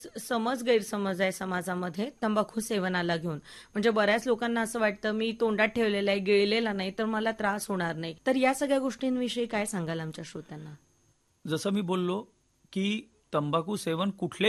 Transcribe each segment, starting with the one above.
समज गैरसमज आहे समाजामध्ये तंबाखू सेवनाला घेऊन. म्हणजे बऱ्याच लोकांना असं वाटतं मी तोंडात ठेवलेला आहे, गिळलेला नाही तर मला त्रास होणार नाही. तर या सगळ्या गोष्टींविषयी काय सांगाल आमच्या श्रोत्यांना? जसं मी बोललो की तंबाखू सेवन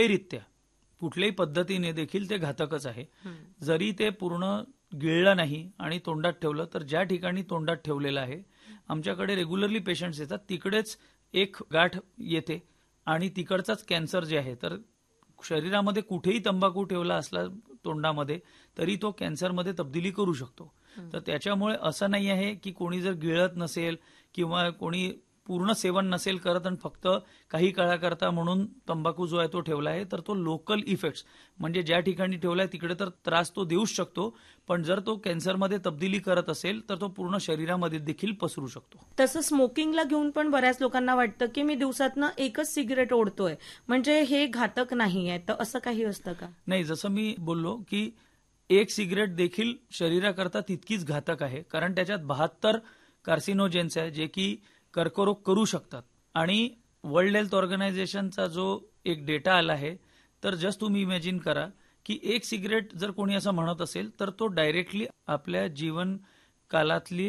कुठल्याही पद्धतीने देखील ते घातकच आहे. जरी ते पूर्ण गिळलं नाही आणि तोंडात ठेवलं तर ज्या ठिकाणी तोंडात ठेवलेलं आहे, आमच्याकडे रेग्युलरली पेशंट्स येतात, तिकडेच एक गाठ येते आणि तिकडचाच कॅन्सर जे आहे, तर शरीरामध्ये कुठेही तंबाखू ठेवला असला तोंडामध्ये तरी तो कॅन्सरमध्ये तब्दिली करू शकतो. तर त्याच्यामुळे असं नाही आहे की कोणी जर गिळत नसेल किंवा कोणी पूर्ण सेवन नसेल करत आणि फक्त काही काळाकरता म्हणून तंबाखू जो आहे तो ठेवला आहे, तर तो लोकल इफेक्ट्स म्हणजे ज्या ठिकाणी ठेवलाय तिकडे तर त्रास तो देऊच शकतो, पण जर तो कॅन्सरमध्ये तब्दिली करत असेल तर तो पूर्ण शरीरामध्ये देखील पसरू शकतो. तसं स्मोकिंगला घेऊन पण बऱ्याच लोकांना वाटतं की मी दिवसातनं एकच सिगरेट ओढतोय म्हणजे हे घातक नाही आहे, तर असं काही असतं का? नाही, जसं मी बोललो की एक सिगरेट देखील शरीराकरता तितकीच घातक आहे, कारण त्याच्यात 72 कार्सिनोजेन्स आहे जे की कर्करोग करू शकतात. आणि वर्ल्ड हेल्थ ऑर्गनायझेशनचा जो एक डेटा आला आहे, तर जस्ट तुम्ही इमॅजिन करा की एक सिगरेट जर कोणी असं म्हणत असेल तर तो डायरेक्टली आपल्या जीवन कालातली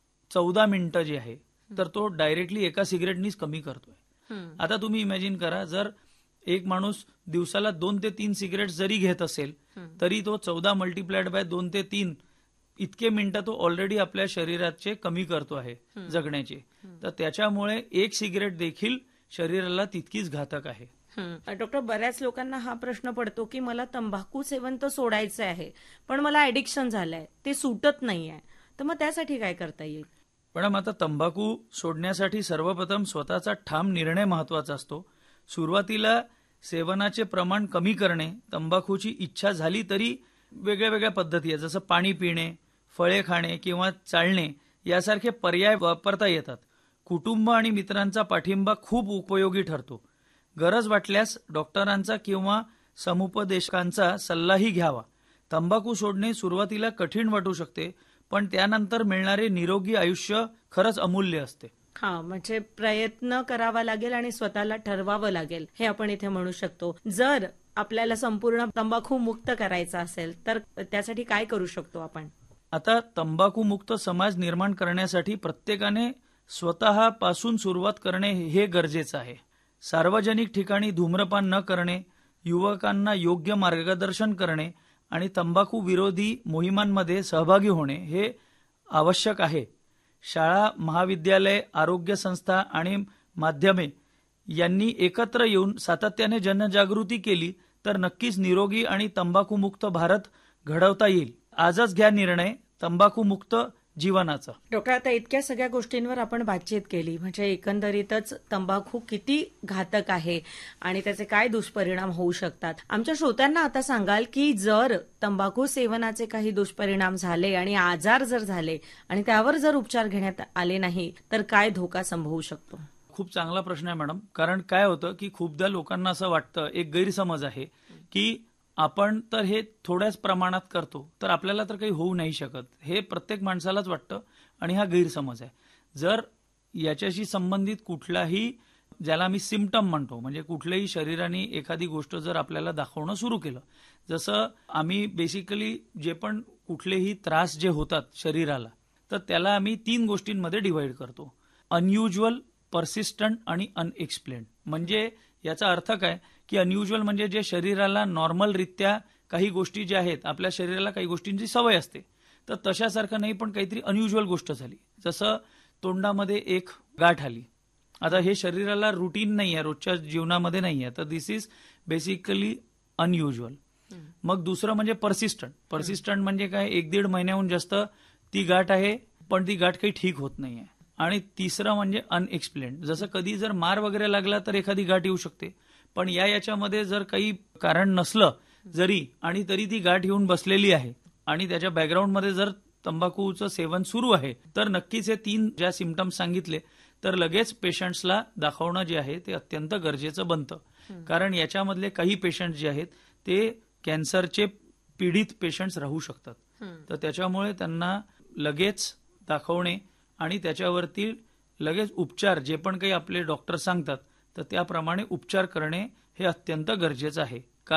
14 मिनिटं जी आहे तर तो डायरेक्टली एका सिगरेटनीच कमी करतोय. आता तुम्ही इमॅजिन करा, जर एक माणूस दिवसाला 2 ते 3 सिगरेट जरी घेत असेल तरी तो 14 मल्टिप्लाइड बाय 2 ते 3 इतके मिनिटं तो ऑलरेडी आपल्या शरीराचे कमी करतो आहे जगण्याचे. तर त्याच्यामुळे एक सिगरेट देखील शरीराला तितकीच घातक आहे. डॉक्टर, बऱ्याच लोकांना हा प्रश्न पडतो की मला तंबाखू सेवन तर सोडायचं आहे पण मला ऍडिक्शन झालंय, ते सुटत नाहीये, तर मग त्यासाठी काय करता येईल? पण आता तंबाखू सोडण्यासाठी सर्वप्रथम स्वतःचा ठाम निर्णय महत्वाचा असतो. सुरुवातीला सेवनाचे प्रमाण कमी करणे, तंबाखूची इच्छा झाली तरी वेगळ्या वेगळ्या पद्धती आहेत, जसं पाणी पिणे, फळे खाणे किंवा चालणे यासारखे पर्याय वापरता येतात. कुटुंब आणि मित्रांचा पाठिंबा खूप उपयोगी ठरतो. गरज वाटल्यास डॉक्टरांचा किंवा समुपदेशकांचा सल्लाही घ्यावा. तंबाखू सोडणे सुरुवातीला कठीण वाटू शकते, पण त्यानंतर मिळणारे निरोगी आयुष्य खरंच अमूल्य असते. म्हणजे प्रयत्न करावा लागेल आणि स्वतःला ठरवावं लागेल, हे आपण इथे म्हणू शकतो. जर आपल्याला संपूर्ण तंबाखू मुक्त करायचा असेल तर त्यासाठी काय करू शकतो आपण? आता तंबाखू मुक्त समाज निर्माण करण्यासाठी प्रत्येकाने स्वतःपासून सुरुवात करणे हे गरजेचं आहे. सार्वजनिक ठिकाणी धूम्रपान न करणे, युवकांना योग्य मार्गदर्शन करणे आणि तंबाखू विरोधी मोहिमांमध्ये सहभागी होणे हे आवश्यक आहे. शाळा, महाविद्यालय, आरोग्य संस्था आणि माध्यमे यांनी एकत्र येऊन सातत्याने जनजागृती केली तर नक्कीच निरोगी आणि तंबाखूमुक्त भारत घडवता येईल. आजच घ्या निर्णय तंबाखूमुक्त जीवनाचा. डॉक्टर, आता इतक्या सगळ्या गोष्टींवर आपण बातचीत केली, म्हणजे एकंदरीतच तंबाखू किती घातक आहे आणि त्याचे काय दुष्परिणाम होऊ शकतात. आमच्या श्रोत्यांना आता सांगाल की जर तंबाखू सेवनाचे काही दुष्परिणाम झाले आणि आजार जर झाले आणि त्यावर जर उपचार घेण्यात आले नाही तर काय धोका संभवू शकतो? खूप चांगला प्रश्न आहे मॅडम. कारण काय होतं की खूपदा लोकांना असं वाटतं, एक गैरसमज आहे की आपण तर हे थोड्याच प्रमाणात करतो तर आपल्याला तर काही होऊ नाही शकत, हे प्रत्येक माणसालाच वाटतं आणि हा गैरसमज आहे. जर याच्याशी संबंधित कुठलाही, ज्याला आम्ही सिम्पटम म्हणतो, म्हणजे कुठल्याही शरीराने एखादी गोष्ट जर आपल्याला दाखवणं सुरू केलं, जसं आम्ही बेसिकली जे पण कुठलेही त्रास जे होतात शरीराला तर त्याला आम्ही 3 गोष्टींमध्ये डिवाइड करतो: अनयुज्युअल, परसिस्टंट आणि अनएक्सप्लेन्ड. म्हणजे याचा अर्थ काय की अनयुज्युअल म्हणजे जे शरीराला नॉर्मलरित्या काही गोष्टी ज्या आहेत, आपल्या शरीराला काही गोष्टींची सवय असते तर तशासारखं नाही, पण काहीतरी अनयुज्युअल गोष्ट झाली, जसं तोंडामध्ये एक गाठ आली. आता हे शरीराला रुटीन नाही आहे, रोजच्या जीवनामध्ये नाही आहे, तर दिस इज बेसिकली अनयुज्युअल. मग दुसरं म्हणजे परसिस्टंट म्हणजे काय, 1-1.5 महिन्याहून जास्त ती गाठ आहे पण ती गाठ काही ठीक होत नाहीये. आणि तिसरं म्हणजे अनएक्सप्लेन्ड, जसं कधी जर मार वगैरे लागला तर एखादी गाठ येऊ शकते, पण याच्यामध्ये जर काही कारण नसलं जरी आणि तरी ती गाठ येऊन बसलेली आहे आणि त्याच्या बॅकग्राऊंडमध्ये जर तंबाखूचं सेवन सुरू आहे तर नक्कीच हे 3 ज्या सिम्पटम्स सांगितले तर लगेच पेशंट्सला दाखवणं जे आहे ते अत्यंत गरजेचं बनतं. कारण याच्यामधले काही पेशंट जे आहेत ते कॅन्सरचे पीडित पेशंट्स राहू शकतात, तर त्याच्यामुळे त्यांना लगेच दाखवणे आणि त्याच्यावरती लगेच उपचार जे पण काही आपले डॉक्टर सांगतात तर त्याप्रमाणे उपचार करणे हे अत्यंत गरजेचं आहे.